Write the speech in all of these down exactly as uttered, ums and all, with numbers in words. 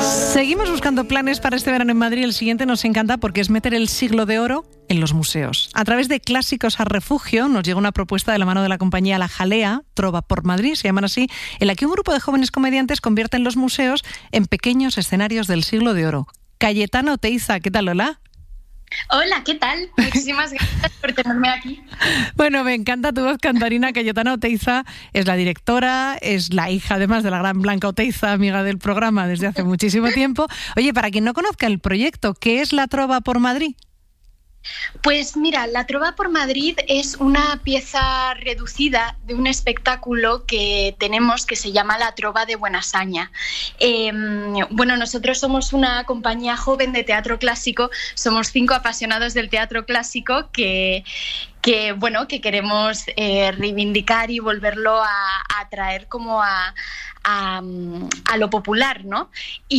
Seguimos buscando planes para este verano en Madrid. El siguiente nos encanta porque es meter el siglo de oro en los museos. A través de Clásicos a Refugio nos llega una propuesta de la mano de la compañía La Jalea, Trova por Madrid, se llaman así, en la que un grupo de jóvenes comediantes convierten los museos en pequeños escenarios del siglo de oro. Cayetana Oteiza, ¿qué tal, Lola? Hola, ¿qué tal? Muchísimas gracias por tenerme aquí. Bueno, me encanta tu voz cantarina. Cayetana Oteiza es la directora, es la hija además de la gran Blanca Oteiza, amiga del programa desde hace muchísimo tiempo. Oye, para quien no conozca el proyecto, ¿qué es la Trova por Madrid? Pues mira, la Trova por Madrid es una pieza reducida de un espectáculo que tenemos que se llama La Trova de Buenasaña. Eh, bueno, nosotros somos una compañía joven de teatro clásico, somos cinco apasionados del teatro clásico que... que bueno, que queremos eh, reivindicar y volverlo a, a traer como a, a, a lo popular, ¿no?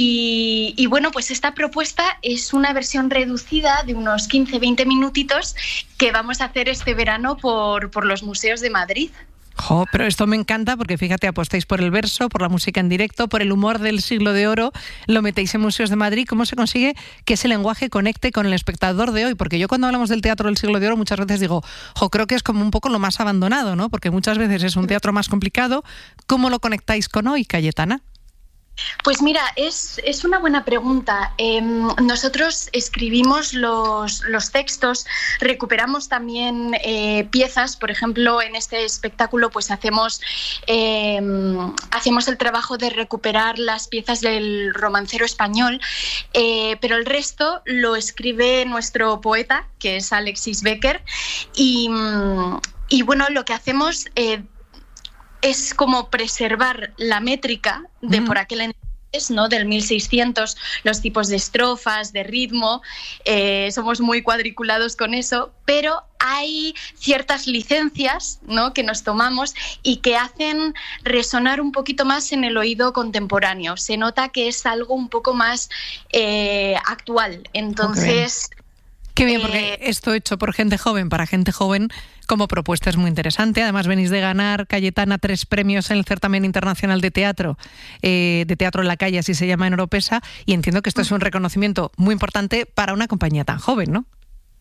Y, y bueno, pues esta propuesta es una versión reducida de unos quince a veinte minutitos que vamos a hacer este verano por, por los museos de Madrid. Jo, pero esto me encanta porque fíjate, apostáis por el verso, por la música en directo, por el humor del siglo de oro, lo metéis en Museos de Madrid. ¿Cómo se consigue que ese lenguaje conecte con el espectador de hoy? Porque yo cuando hablamos del teatro del siglo de oro muchas veces digo, jo, creo que es como un poco lo más abandonado, ¿no? Porque muchas veces es un teatro más complicado. ¿Cómo lo conectáis con hoy, Cayetana? Pues mira, es, es una buena pregunta. Eh, nosotros escribimos los, los textos, recuperamos también eh, piezas, por ejemplo, en este espectáculo pues hacemos, eh, hacemos el trabajo de recuperar las piezas del romancero español, eh, pero el resto lo escribe nuestro poeta, que es Alexis Becker, y, y bueno, lo que hacemos... Eh, es como preservar la métrica de mm. por aquel entonces, ¿no? Del mil seiscientos, los tipos de estrofas, de ritmo, eh, somos muy cuadriculados con eso, pero hay ciertas licencias, ¿no? que nos tomamos y que hacen resonar un poquito más en el oído contemporáneo. Se nota que es algo un poco más eh, actual. Entonces... Okay. Qué bien, porque esto hecho por gente joven, para gente joven, como propuesta es muy interesante. Además venís de ganar, Cayetana, tres premios en el Certamen Internacional de Teatro, eh, de Teatro en la Calle, así se llama en Oropesa, y entiendo que esto es un reconocimiento muy importante para una compañía tan joven, ¿no?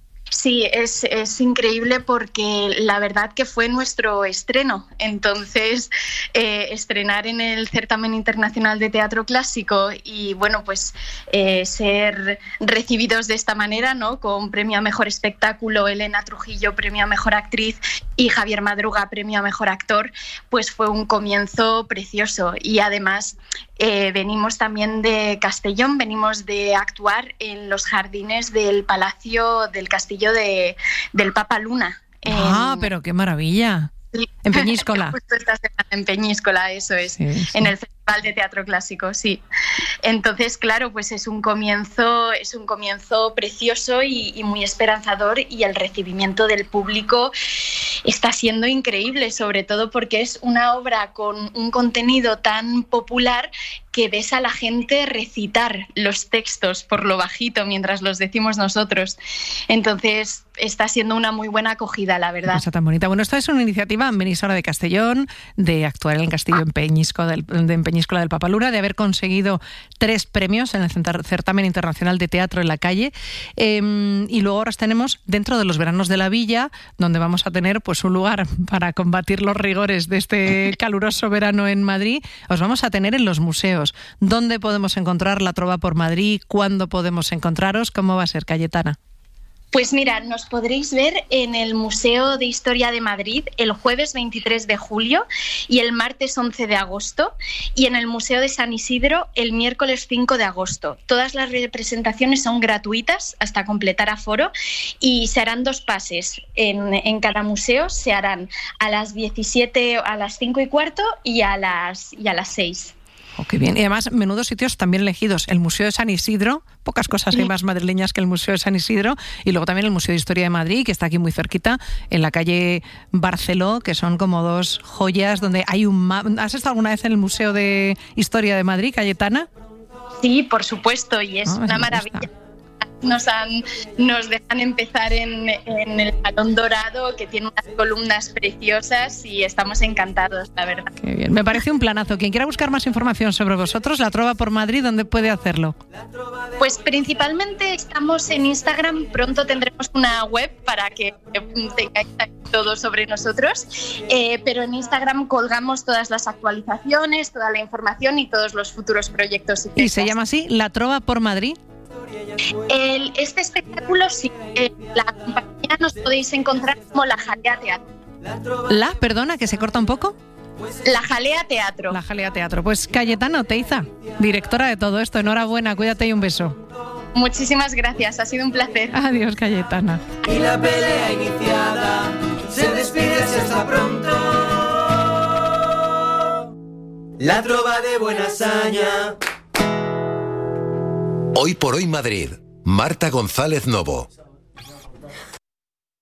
Sí, es, es increíble porque la verdad que fue nuestro estreno. Entonces, eh, estrenar en el Certamen Internacional de Teatro Clásico y, bueno, pues eh, ser recibidos de esta manera, ¿no? Con premio a Mejor Espectáculo, Elena Trujillo, premio a Mejor Actriz y Javier Madruga, premio a Mejor Actor, pues fue un comienzo precioso. Y además eh, venimos también de Castellón, venimos de actuar en los jardines del Palacio del Castillo De, del Papa Luna. Ah, en, pero qué maravilla. Sí. En Peñíscola. Justo esta semana en Peñíscola, eso es, sí, sí. En el Festival de Teatro Clásico, sí. Entonces, claro, pues es un comienzo, es un comienzo precioso y, y muy esperanzador, y el recibimiento del público está siendo increíble, sobre todo porque es una obra con un contenido tan popular que ves a la gente recitar los textos por lo bajito mientras los decimos nosotros. Entonces, está siendo una muy buena acogida, la verdad. Está tan bonita. Bueno, esto es una iniciativa, venís ahora de Castellón, de actuar en el castillo en Peñíscola del, de en Peñíscola del Papa Luna, de haber conseguido tres premios en el Certamen Internacional de Teatro en la Calle. Eh, y luego ahora tenemos dentro de los veranos de la Villa, donde vamos a tener pues un lugar para combatir los rigores de este caluroso verano en Madrid. Os vamos a tener en los museos. ¿Dónde podemos encontrar la Trova por Madrid? ¿Cuándo podemos encontraros? ¿Cómo va a ser, Cayetana? Pues mira, nos podréis ver en el Museo de Historia de Madrid el jueves veintitrés de julio y el martes once de agosto, y en el Museo de San Isidro el miércoles cinco de agosto. Todas las representaciones son gratuitas hasta completar aforo y se harán dos pases. En, en cada museo se harán a las diecisiete, a las cinco y cuarto y a las, y a las seis. Oh, qué bien. Y además, menudos sitios también elegidos. El Museo de San Isidro, pocas cosas hay más madrileñas que el Museo de San Isidro, y luego también el Museo de Historia de Madrid, que está aquí muy cerquita, en la calle Barceló, que son como dos joyas donde hay un mapa. ¿Has estado alguna vez en el Museo de Historia de Madrid, Cayetana? Sí, por supuesto, y es Oh, una maravilla. nos han nos dejan empezar en, en el Salón Dorado, que tiene unas columnas preciosas y estamos encantados, la verdad. Qué bien. Me parece un planazo. Quien quiera buscar más información sobre vosotros, La Trova por Madrid, ¿dónde puede hacerlo? Pues principalmente estamos en Instagram. Pronto tendremos una web para que tengáis todo sobre nosotros, eh, pero en Instagram colgamos todas las actualizaciones, toda la información y todos los futuros proyectos. ¿Y, ¿Y se llama así La Trova por Madrid? El, este espectáculo, sí, eh, la compañía nos podéis encontrar como La Jalea Teatro. ¿La? Perdona, que se corta un poco. La Jalea Teatro. La Jalea Teatro. Pues Cayetana Oteiza, directora de todo esto. Enhorabuena, cuídate y un beso. Muchísimas gracias, ha sido un placer. Adiós, Cayetana. Y la pelea iniciada se despide hasta pronto. La Trova de Buena Saña. Hoy por hoy Madrid. Marta González Novo.